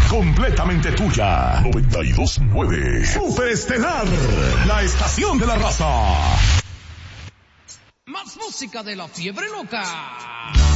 completamente tuya. 92.9 Superestelar, la estación de la raza. Más música de la fiebre loca.